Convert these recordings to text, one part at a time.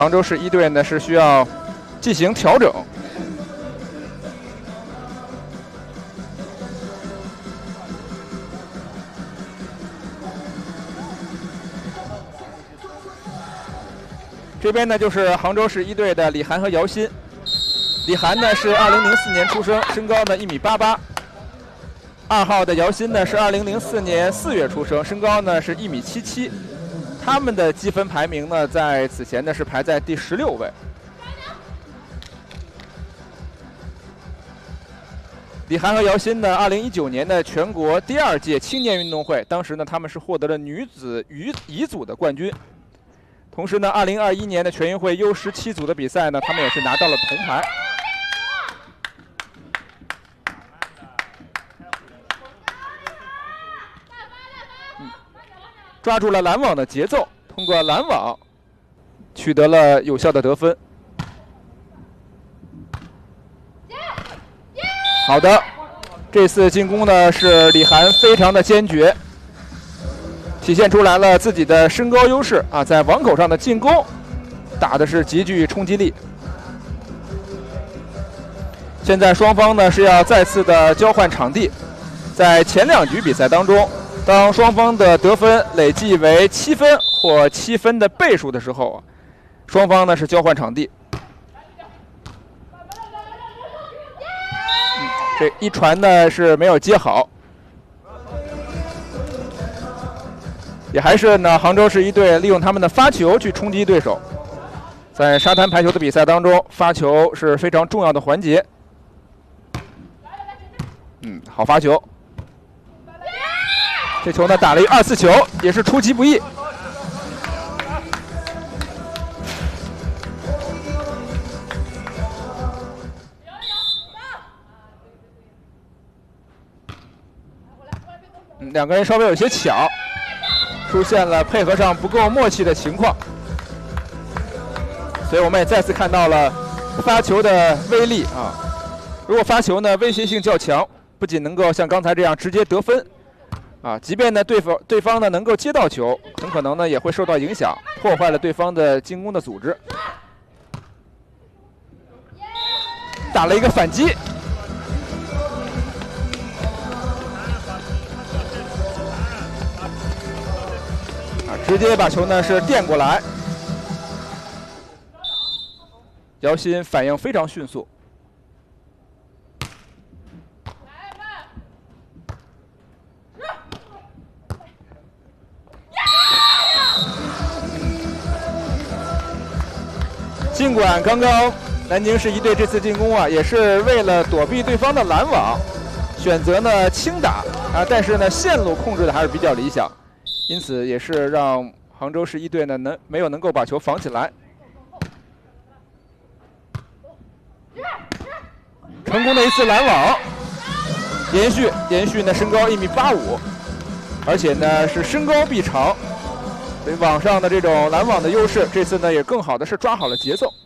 杭州市一队呢是需要进行调整。这边呢就是杭州市一队的李涵和姚鑫。李涵呢是2004年出生，身高呢1.88米。2号的姚鑫呢是2004年4月出生，身高呢是1.77米。他们的积分排名呢在此前呢是排在第16位。李涵和姚鑫呢，2019年的全国第2届青年运动会，当时呢他们是获得了女子乙组的冠军。同时呢，2021年的全运会 U17组的比赛呢，他们也是拿到了铜牌。抓住了拦网的节奏，通过拦网取得了有效的得分。好的，这次进攻呢是李涵非常的坚决，体现出来了自己的身高优势啊，在网口上的进攻打的是极具冲击力。现在双方呢是要再次的交换场地，在前2局比赛当中，当双方的得分累计为7分或7分的倍数的时候啊，双方呢是交换场地。这一传呢是没有接好，也还是呢杭州市一队利用他们的发球去冲击对手。在沙滩排球的比赛当中，发球是非常重要的环节。好发球。这球呢打了一2-4球，也是出其不意。两个人稍微有些抢，出现了配合上不够默契的情况，所以我们也再次看到了发球的威力啊！如果发球呢威胁性较强，不仅能够像刚才这样直接得分啊，即便呢对方呢能够接到球，很可能呢也会受到影响，破坏了对方的进攻的组织。打了一个反击。直接把球呢是垫过来，姚鑫反应非常迅速。尽管刚刚南京市一队这次进攻啊，也是为了躲避对方的拦网，选择呢轻打啊，但是呢线路控制的还是比较理想。因此，也是让杭州市一队呢没有能够把球防起来。成功的一次拦网，延续呢身高1.85米，而且呢是身高臂长，所以网上的这种拦网的优势，这次呢也更好的是抓好了节奏。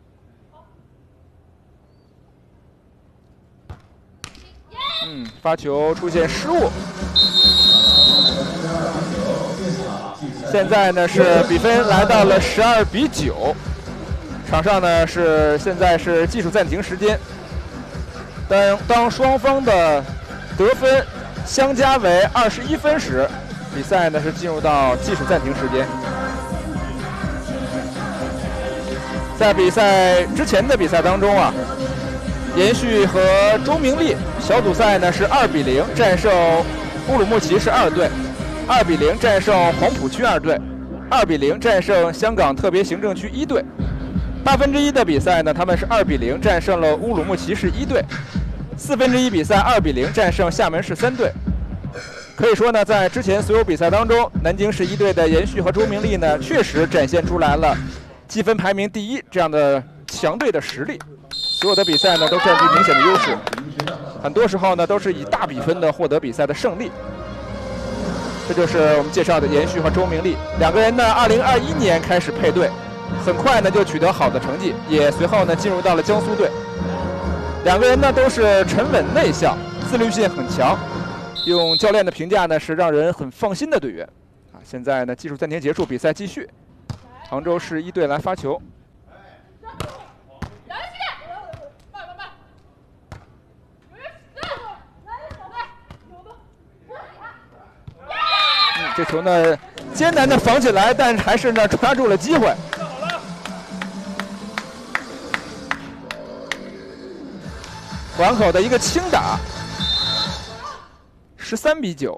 发球出现失误。现在呢是比分来到了12-9，场上呢现在是技术暂停时间。当双方的得分相加为21分时，比赛呢是进入到技术暂停时间。在比赛之前的比赛当中啊，延续和周明丽小组赛呢是2-0战胜乌鲁木齐市2队。2-0战胜黄浦区2队，2-0战胜香港特别行政区1队。1/8的比赛呢，他们是2-0战胜了乌鲁木齐市1队。1/4比赛2-0战胜厦门市3队。可以说呢，在之前所有比赛当中，南京市一队的延续和周明丽呢，确实展现出来了积分排名第1这样的强队的实力。所有的比赛呢，都占据明显的优势，很多时候呢，都是以大比分的获得比赛的胜利。这就是我们介绍的延续和周明丽两个人呢，2021年开始配对，很快呢就取得好的成绩，也随后呢进入到了江苏队。两个人呢都是沉稳内向，自律性很强，用教练的评价呢是让人很放心的队员。现在呢技术暂停结束，比赛继续。杭州市一队来发球。 这球呢艰难的防起来，但还是呢抓住了机会。碗口的一个轻打，13比9。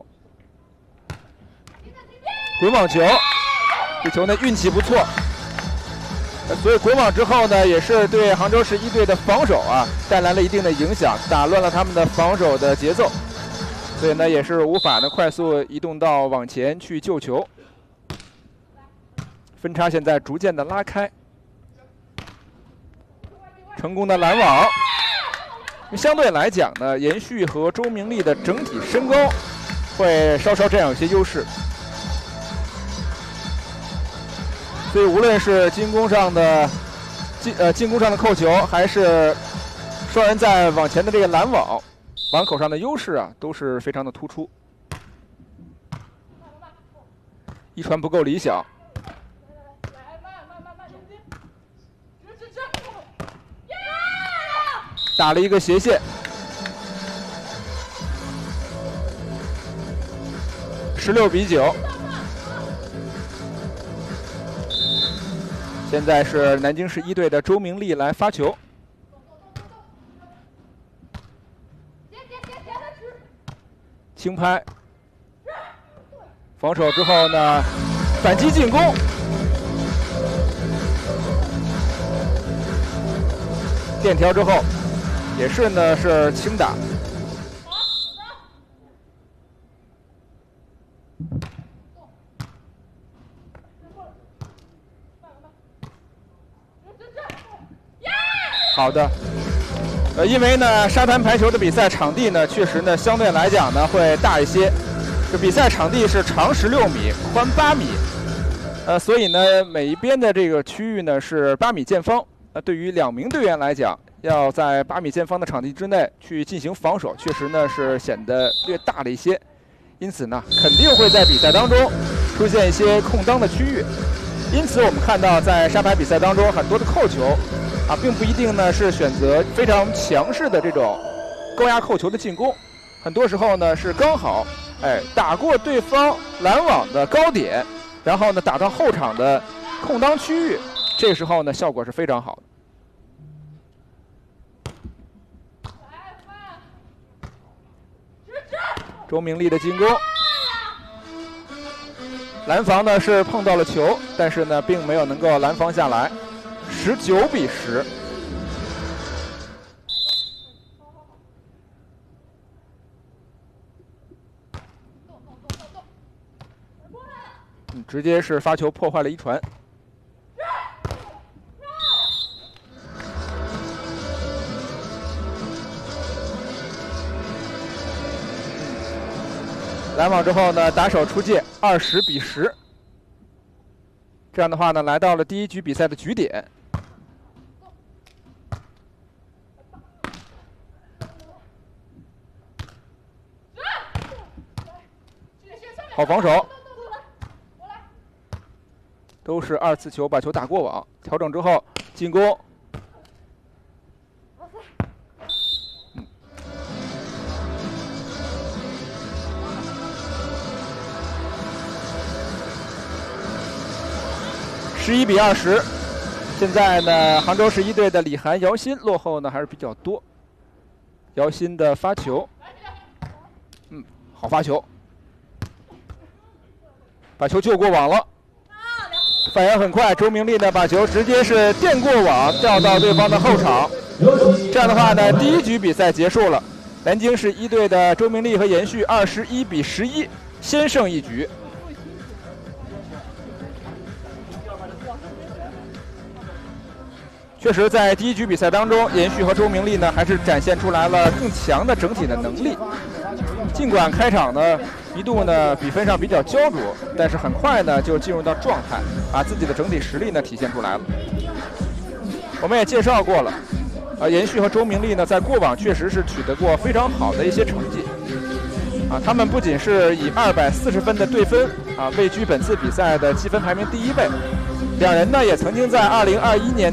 滚网球，这球呢运气不错，所以滚网之后呢，也是对杭州市一队的防守啊带来了一定的影响，打乱了他们的防守的节奏，所以呢也是无法呢快速移动到网前去救球。分差现在逐渐的拉开，成功的拦网。相对来讲呢，延续和周明丽的整体身高会稍稍占有一些优势，所以无论是进攻上的扣球，还是双人在网前的这个拦网，网口上的优势啊都是非常的突出。一传不够理想。打了一个斜线，16比9。现在是南京市一队的周明丽来发球，轻拍，防守之后呢，反击进攻。垫条之后。也是呢，是轻打。好的，因为呢，沙滩排球的比赛场地呢，确实呢，相对来讲呢会大一些。这比赛场地是长16米，宽8米，所以呢，每一边的这个区域呢是8米见方。对于2名队员来讲，要在8米见方的场地之内去进行防守，确实呢是显得略大了一些，因此呢肯定会在比赛当中出现一些空当的区域。因此我们看到在沙排比赛当中很多的扣球啊，并不一定呢是选择非常强势的这种高压扣球的进攻，很多时候呢是刚好打过对方拦网的高点，然后呢打到后场的空当区域，这时候呢效果是非常好的。周明丽的进攻，拦防呢是碰到了球，但是呢并没有能够拦防下来，19比10。直接是发球破坏了一传。拦网之后呢，打手出界，20比10。这样的话呢，来到了第一局比赛的局点。好防守，都是2次球把球打过网，调整之后进攻。11比20，现在呢，杭州市一队的李涵、姚鑫落后呢还是比较多。姚鑫的发球，好发球，把球救过网了，反应很快。周明丽呢把球直接是垫过网，掉到对方的后场。这样的话呢，第一局比赛结束了，南京市一队的周明丽和延续21比11，先胜一局。确实，在第一局比赛当中，延续和周明丽呢还是展现出来了更强的整体的能力。尽管开场呢一度呢比分上比较焦灼，但是很快呢就进入到状态，把自己的整体实力呢体现出来了。我们也介绍过了，延续和周明丽呢在过往确实是取得过非常好的一些成绩。他们不仅是以240分的对分位居本次比赛的积分排名第1位，两人呢也曾经在2021年。